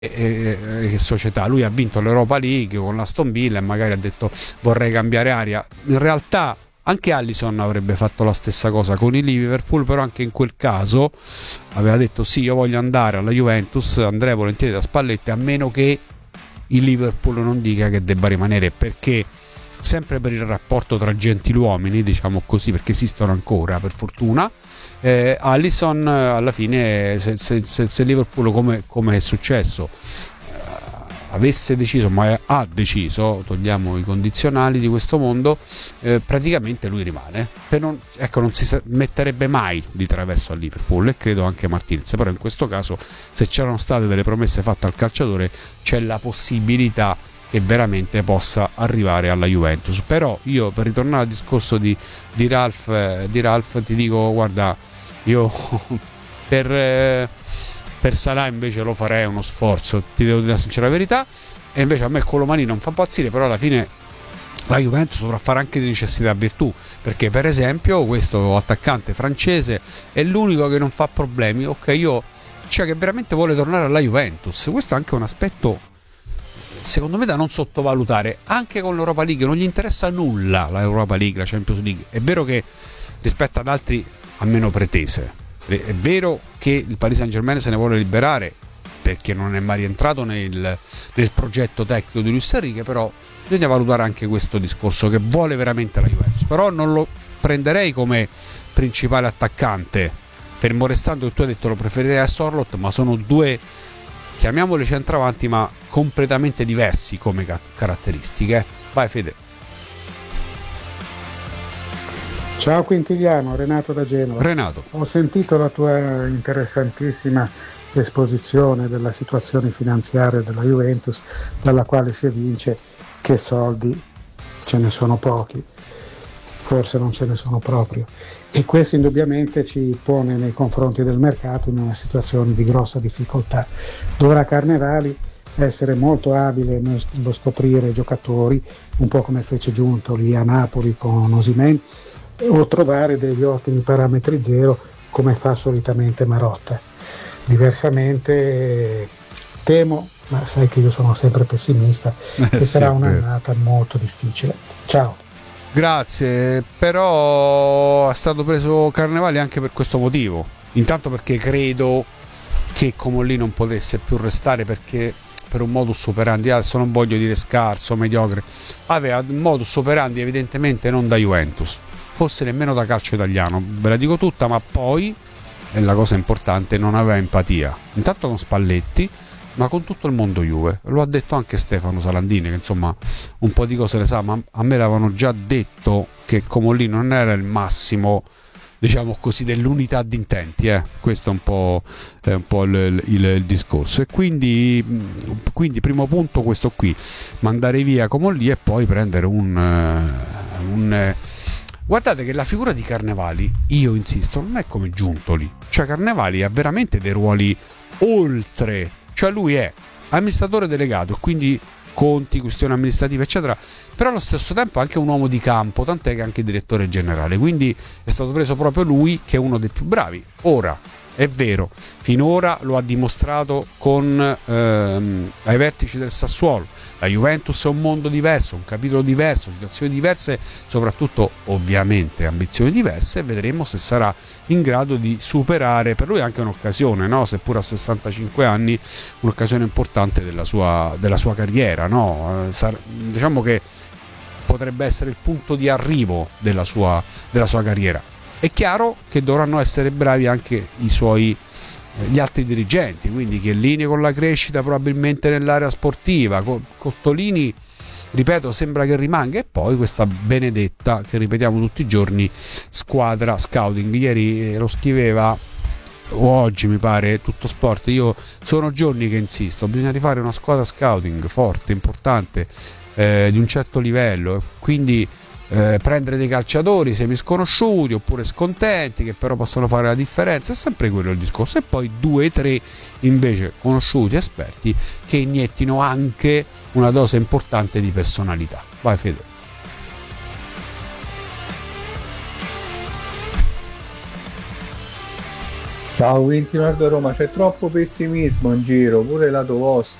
che società. Lui ha vinto l'Europa League con l'Aston Villa e magari ha detto vorrei cambiare aria. In realtà anche Alisson avrebbe fatto la stessa cosa con il Liverpool, però anche in quel caso aveva detto sì, io voglio andare alla Juventus, andrei volentieri da Spalletti, a meno che il Liverpool non dica che debba rimanere, perché sempre per il rapporto tra gentiluomini, diciamo così, perché esistono ancora per fortuna, Alisson alla fine, se Liverpool, come è successo, avesse deciso, ma ha deciso, togliamo i condizionali di questo mondo, praticamente lui rimane. Non si metterebbe mai di traverso a Liverpool, e credo anche Martinez, però in questo caso, se c'erano state delle promesse fatte al calciatore, c'è la possibilità che veramente possa arrivare alla Juventus. Però io, per ritornare al discorso di Ralph, ti dico, guarda, io per Salah invece lo farei uno sforzo, ti devo dire la sincera verità, e invece a me Colomani non fa impazzire, però alla fine la Juventus dovrà fare anche di necessità virtù, perché per esempio questo attaccante francese è l'unico che non fa problemi, cioè che veramente vuole tornare alla Juventus. Questo è anche un aspetto secondo me da non sottovalutare. Anche con l'Europa League non gli interessa nulla la Europa League, la Champions League. È vero che rispetto ad altri ha meno pretese, è vero che il Paris Saint-Germain se ne vuole liberare perché non è mai rientrato nel progetto tecnico di Luis Enrique, però bisogna valutare anche questo discorso, che vuole veramente la Juventus. Però non lo prenderei come principale attaccante, fermo restando che tu hai detto lo preferirei a Sorloth, ma sono due, chiamiamoli centravanti, ma completamente diversi come caratteristiche. Vai Fede. Ciao Quintiliano, Renato da Genova. Renato. Ho sentito la tua interessantissima esposizione della situazione finanziaria della Juventus, dalla quale si evince che soldi ce ne sono pochi, forse non ce ne sono proprio, e questo indubbiamente ci pone nei confronti del mercato in una situazione di grossa difficoltà. Dovrà Carnevali essere molto abile nello scoprire giocatori, un po' come fece Giuntoli a Napoli con Osimhen, o trovare degli ottimi parametri zero come fa solitamente Marotta. Diversamente temo, ma sai che io sono sempre pessimista, che sarà un'annata molto difficile. Ciao. Grazie, però è stato preso Carnevali anche per questo motivo. Intanto perché credo che Comolli non potesse più restare, perché per un modus operandi, adesso non voglio dire scarso, mediocre, aveva un modus operandi evidentemente non da Juventus, forse nemmeno da calcio italiano, ve la dico tutta, ma poi, è la cosa importante, non aveva empatia, intanto con Spalletti, ma con tutto il mondo Juve. Lo ha detto anche Stefano Salandini, che insomma un po' di cose le sa, ma a me l'avevano già detto che Comolli non era il massimo, diciamo così, dell'unità di intenti, questo è un po' il discorso. E quindi primo punto questo qui, mandare via Comolli e poi prendere un guardate che la figura di Carnevali, io insisto, non è come Giuntoli, cioè Carnevali ha veramente dei ruoli oltre, cioè lui è amministratore delegato, quindi conti, questioni amministrative eccetera, però allo stesso tempo è anche un uomo di campo, tant'è che è anche direttore generale, quindi è stato preso proprio lui, che è uno dei più bravi. Ora è vero, finora lo ha dimostrato ai vertici del Sassuolo. La Juventus è un mondo diverso, un capitolo diverso, situazioni diverse, soprattutto ovviamente ambizioni diverse, e vedremo se sarà in grado di superare. Per lui è anche un'occasione, no? Seppur a 65 anni, un'occasione importante della sua carriera, no? Diciamo che potrebbe essere il punto di arrivo della sua carriera. È chiaro che dovranno essere bravi anche gli altri dirigenti, quindi Chiellini con la crescita probabilmente nell'area sportiva, Cottolini, ripeto, sembra che rimanga, e poi questa benedetta, che ripetiamo tutti i giorni, squadra scouting. Ieri lo scriveva, o oggi mi pare, Tutto Sport. Io sono giorni che insisto, bisogna rifare una squadra scouting forte, importante, di un certo livello, quindi prendere dei calciatori semisconosciuti oppure scontenti, che però possono fare la differenza, è sempre quello il discorso, e poi 2-3 invece conosciuti, esperti, che iniettino anche una dose importante di personalità. Vai Fede. Ciao Quintino da Roma, c'è troppo pessimismo in giro, pure lato vostro.